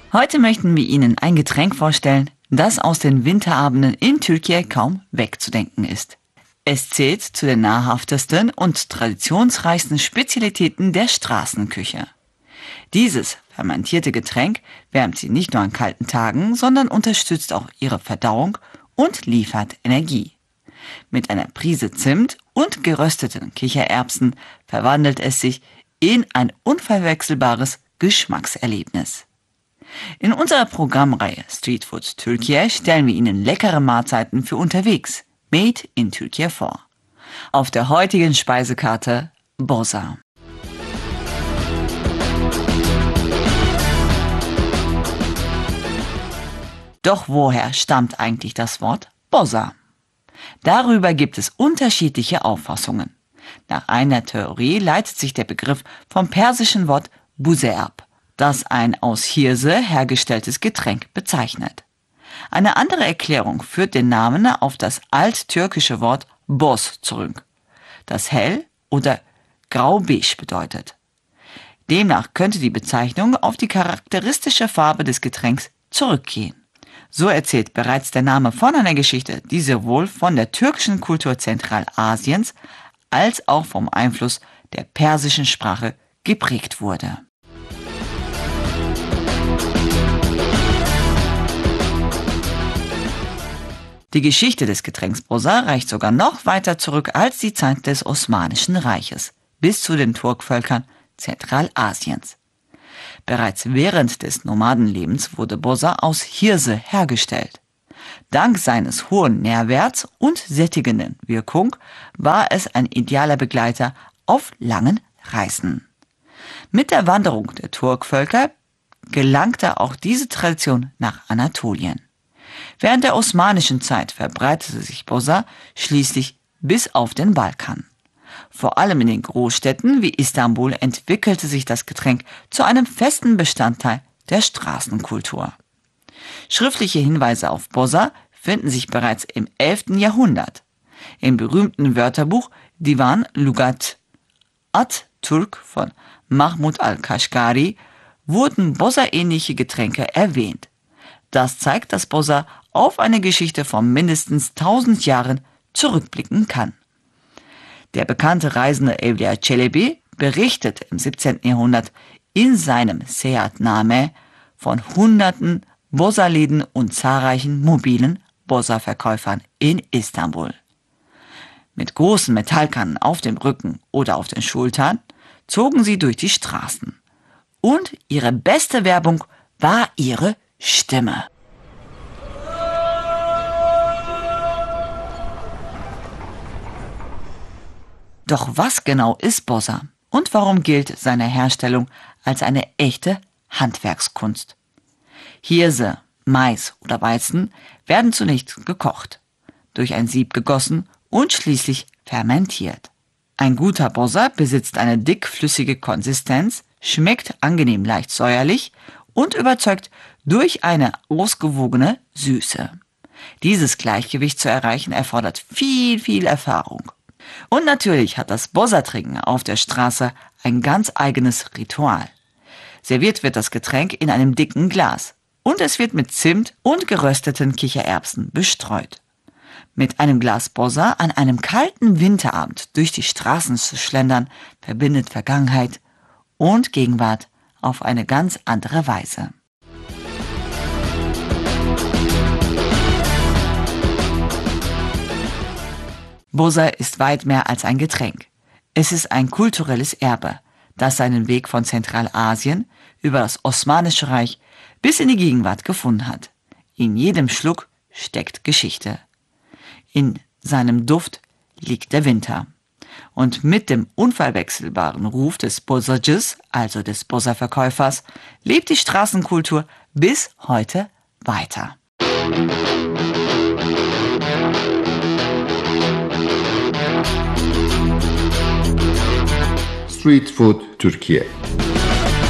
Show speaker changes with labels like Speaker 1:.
Speaker 1: Heute möchten wir Ihnen ein Getränk vorstellen, das aus den Winterabenden in Türkei kaum wegzudenken ist. Es zählt zu den nahrhaftesten und traditionsreichsten Spezialitäten der Straßenküche. Dieses fermentierte Getränk wärmt Sie nicht nur an kalten Tagen, sondern unterstützt auch Ihre Verdauung und liefert Energie. Mit einer Prise Zimt und gerösteten Kichererbsen verwandelt es sich in ein unverwechselbares Geschmackserlebnis. In unserer Programmreihe Street Food Türkei stellen wir Ihnen leckere Mahlzeiten für unterwegs, made in Türkei vor. Auf der heutigen Speisekarte Boza. Doch woher stammt eigentlich das Wort Boza? Darüber gibt es unterschiedliche Auffassungen. Nach einer Theorie leitet sich der Begriff vom persischen Wort Buze ab, das ein aus Hirse hergestelltes Getränk bezeichnet. Eine andere Erklärung führt den Namen auf das alttürkische Wort Boz zurück, das hell oder grau-beige bedeutet. Demnach könnte die Bezeichnung auf die charakteristische Farbe des Getränks zurückgehen. So erzählt bereits der Name von einer Geschichte, die sowohl von der türkischen Kultur Zentralasiens als auch vom Einfluss der persischen Sprache geprägt wurde. Die Geschichte des Getränks Boza reicht sogar noch weiter zurück als die Zeit des Osmanischen Reiches, bis zu den Turkvölkern Zentralasiens. Bereits während des Nomadenlebens wurde Boza aus Hirse hergestellt. Dank seines hohen Nährwerts und sättigenden Wirkung war es ein idealer Begleiter auf langen Reisen. Mit der Wanderung der Turkvölker gelangte auch diese Tradition nach Anatolien. Während der osmanischen Zeit verbreitete sich Boza schließlich bis auf den Balkan. Vor allem in den Großstädten wie Istanbul entwickelte sich das Getränk zu einem festen Bestandteil der Straßenkultur. Schriftliche Hinweise auf Boza finden sich bereits im 11. Jahrhundert. Im berühmten Wörterbuch Divan Lugat At-Turk von Mahmud al-Kashgari wurden Boza-ähnliche Getränke erwähnt. Das zeigt, dass Boza auf eine Geschichte von mindestens 1000 Jahren zurückblicken kann. Der bekannte Reisende Evliya Çelebi berichtet im 17. Jahrhundert in seinem Seyahatname von hunderten Boza-Läden und zahlreichen mobilen Boza-Verkäufern in Istanbul. Mit großen Metallkannen auf dem Rücken oder auf den Schultern zogen sie durch die Straßen. Und ihre beste Werbung war ihre Stimme. Doch was genau ist Boza und warum gilt seine Herstellung als eine echte Handwerkskunst? Hirse, Mais oder Weizen werden zunächst gekocht, durch ein Sieb gegossen und schließlich fermentiert. Ein guter Boza besitzt eine dickflüssige Konsistenz, schmeckt angenehm leicht säuerlich und überzeugt durch eine ausgewogene Süße. Dieses Gleichgewicht zu erreichen erfordert viel Erfahrung. Und natürlich hat das Boza-Trinken auf der Straße ein ganz eigenes Ritual. Serviert wird das Getränk in einem dicken Glas und es wird mit Zimt und gerösteten Kichererbsen bestreut. Mit einem Glas Boza an einem kalten Winterabend durch die Straßen zu schlendern, verbindet Vergangenheit und Gegenwart auf eine ganz andere Weise. Boza ist weit mehr als ein Getränk. Es ist ein kulturelles Erbe, das seinen Weg von Zentralasien über das Osmanische Reich bis in die Gegenwart gefunden hat. In jedem Schluck steckt Geschichte. In seinem Duft liegt der Winter. Und mit dem unverwechselbaren Ruf des Bozacıs, also des Boza-Verkäufers, lebt die Straßenkultur bis heute weiter.
Speaker 2: Street Food Türkiye.